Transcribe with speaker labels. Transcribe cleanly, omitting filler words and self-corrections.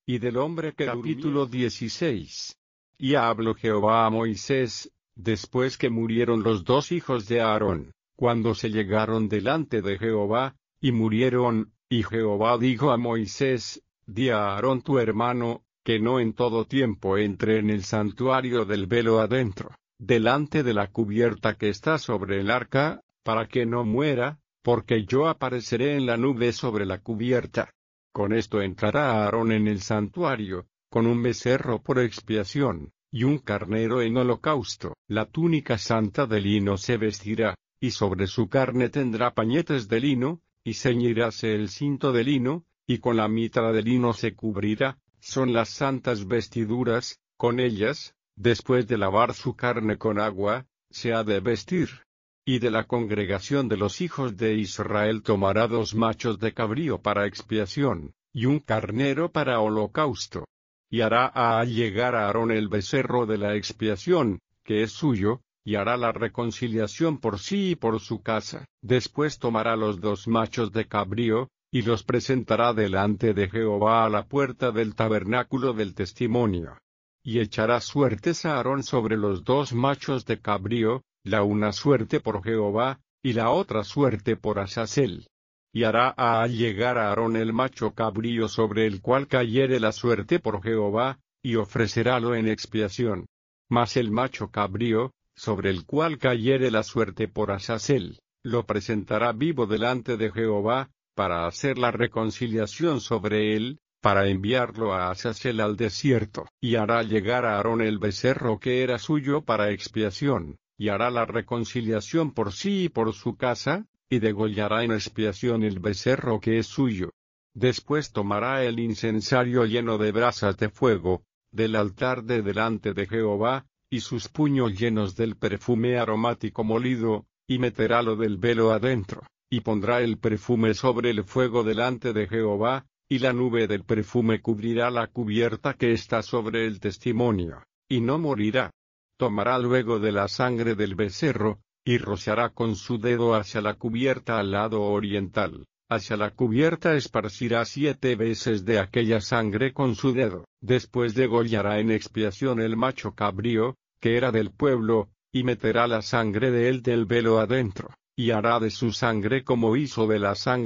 Speaker 1: Y del hombre que capítulo 16. Y habló Jehová a Moisés, después que murieron los dos hijos de Aarón, cuando se llegaron delante de Jehová, y murieron, y Jehová dijo a Moisés, di a Aarón tu hermano, que no en todo tiempo entre en el santuario del velo adentro, delante de la cubierta que está sobre el arca, para que no muera, porque yo apareceré en la nube sobre la cubierta. Con esto entrará Aarón en el santuario, con un becerro por expiación, y un carnero en holocausto. La túnica santa de lino se vestirá, y sobre su carne tendrá pañetes de lino, y ceñiráse el cinto de lino, y con la mitra de lino se cubrirá, son las santas vestiduras, con ellas, después de lavar su carne con agua, se ha de vestir. Y de la congregación de los hijos de Israel tomará 2 machos de cabrío para expiación, y un carnero para holocausto. Y hará allegar a Aarón el becerro de la expiación, que es suyo, y hará la reconciliación por sí y por su casa. Después tomará los 2 machos de cabrío, y los presentará delante de Jehová a la puerta del tabernáculo del testimonio. Y echará suertes a Aarón sobre los 2 machos de cabrío, la una suerte por Jehová, y la otra suerte por Azazel. Y hará allegar a Aarón el macho cabrío sobre el cual cayere la suerte por Jehová, y ofrecerálo en expiación. Mas el macho cabrío, sobre el cual cayere la suerte por Azazel, lo presentará vivo delante de Jehová, para hacer la reconciliación sobre él, para enviarlo a Azazel al desierto. Y hará llegar a Aarón el becerro que era suyo para expiación, y hará la reconciliación por sí y por su casa, y degollará en expiación el becerro que es suyo. Después tomará el incensario lleno de brasas de fuego, del altar de delante de Jehová, y sus puños llenos del perfume aromático molido, y meterálo del velo adentro, y pondrá el perfume sobre el fuego delante de Jehová, y la nube del perfume cubrirá la cubierta que está sobre el testimonio, y no morirá. Tomará luego de la sangre del becerro, y rociará con su dedo hacia la cubierta al lado oriental. Hacia la cubierta esparcirá 7 veces de aquella sangre con su dedo. Después degollará en expiación el macho cabrío, que era del pueblo, y meterá la sangre de él del velo adentro, y hará de su sangre como hizo de la sangre